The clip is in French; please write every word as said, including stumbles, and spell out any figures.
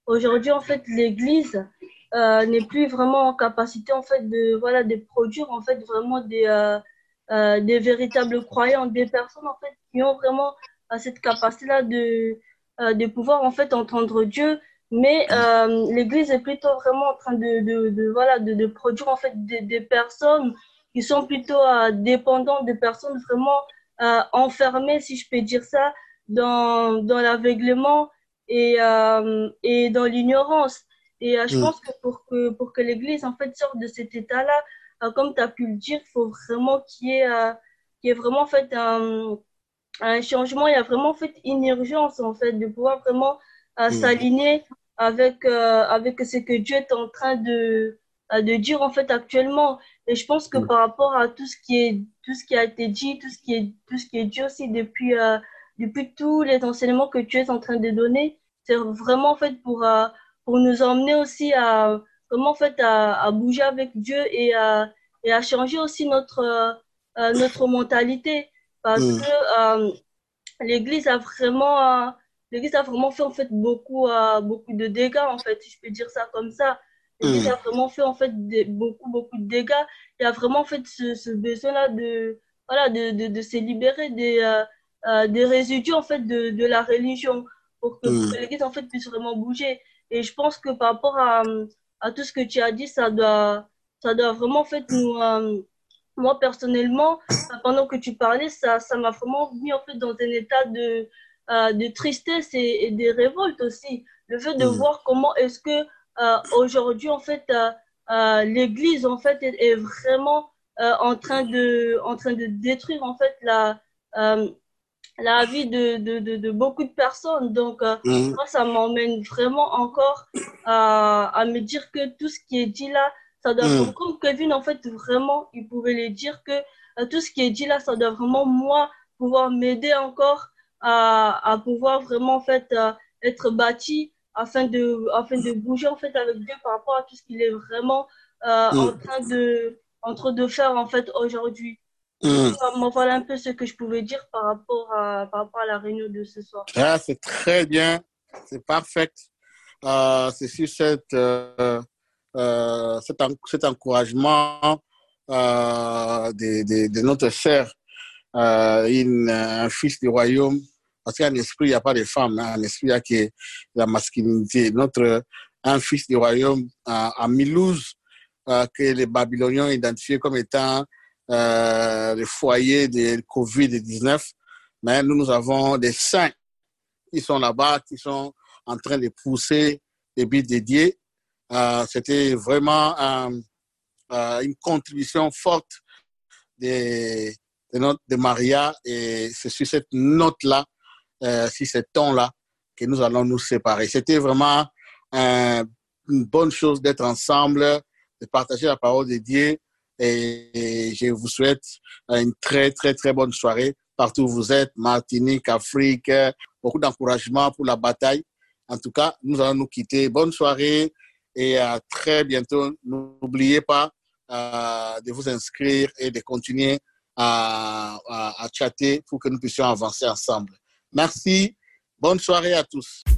aujourd'hui, en fait, l'Église euh, n'est plus vraiment en capacité, en fait, de, voilà, de produire, en fait, vraiment des, euh, euh, des véritables croyants, des personnes, en fait, qui ont vraiment euh, cette capacité-là de, euh, de pouvoir, en fait, entendre Dieu. Mais euh, l'Église est plutôt vraiment en train de, de, de voilà, de, de produire, en fait, des, des personnes qui sont plutôt euh, dépendantes, des personnes vraiment euh, enfermées, si je peux dire ça, dans, dans l'aveuglement et, euh, et dans l'ignorance. Et euh, je Mm, pense que pour que, pour que l'Église, en fait, sorte de cet état-là, euh, comme tu as pu le dire, il faut vraiment qu'il y ait, euh, qu'il y ait vraiment fait un, un changement, il y a vraiment fait une urgence, en fait, de pouvoir vraiment euh, mm, s'aligner avec, euh, avec ce que Dieu est en train de, euh, de dire, en fait, actuellement. Et je pense que mm, par rapport à tout ce qui est, tout ce qui a été dit, tout ce qui est, tout ce qui est dit aussi depuis, euh, depuis tous les enseignements que tu es en train de donner, c'est vraiment, en fait, pour, euh, pour nous emmener aussi à, comment, en fait, à, à bouger avec Dieu et à, et à changer aussi notre, euh, euh, notre mentalité parce mm, que euh, l'Église a vraiment, euh, l'Église a vraiment fait en fait beaucoup, euh, beaucoup de dégâts en fait, si je peux dire ça comme ça. L'Église a mm, vraiment fait en fait des- beaucoup, beaucoup de dégâts. Il y a vraiment fait ce, ce besoin-là de, voilà, de, de, de se libérer des, euh, euh, des résidus en fait de, de la religion pour que, pour que mm, l'Église en fait puisse vraiment bouger. Et je pense que par rapport à, à tout ce que tu as dit, ça doit, ça doit vraiment en fait nous, euh, moi personnellement euh, pendant que tu parlais, ça, ça m'a vraiment mis en fait dans un état de, euh, de tristesse et, et de révolte aussi. Le fait de mm, voir comment est-ce que euh, aujourd'hui en fait euh, euh, l'Église en fait est, est vraiment euh, en train de, en train de détruire en fait la, euh, la vie de, de, de, de beaucoup de personnes. Donc euh, mm, moi, ça m'emmène vraiment encore à, à me dire que tout ce qui est dit là, ça doit vraiment, mm, comme Kevin, en fait, vraiment, il pouvait les dire que euh, tout ce qui est dit là, ça doit vraiment, moi, pouvoir m'aider encore à, à pouvoir vraiment, en fait, euh, être bâti afin de, afin de bouger, en fait, avec Dieu par rapport à tout ce qu'il est vraiment euh, en mm, train de, en train de faire, en fait, aujourd'hui. Du coup, mm. euh, moi, voilà un peu ce que je pouvais dire par rapport à, par rapport à la réunion de ce soir. Ah, c'est très bien, c'est parfait. Euh, c'est sur cette, euh, euh, cet, en- cet encouragement euh, de, de, de notre sœur, euh, une, un fils du royaume, parce qu'en esprit, il n'y a pas de femme, hein, en esprit, il y a que la masculinité. Notre, un fils du royaume à, à Milouz, euh, que les Babyloniens ont identifié comme étant euh, le foyer de covid dix-neuf. Mais nous, nous avons des saints qui sont là-bas, qui sont en train de pousser des billes dédiées. Euh, C'était vraiment euh, euh, une contribution forte de, de, notre, de Maria et c'est sur cette note-là, euh, sur ce ton-là, que nous allons nous séparer. C'était vraiment euh, une bonne chose d'être ensemble, de partager la parole de Dieu et, et je vous souhaite une très, très, très bonne soirée partout où vous êtes, Martinique, Afrique, beaucoup d'encouragement pour la bataille. En tout cas, nous allons nous quitter. Bonne soirée et à très bientôt. N'oubliez pas euh, de vous inscrire et de continuer à, à, à chatter pour que nous puissions avancer ensemble. Merci. Bonne soirée à tous.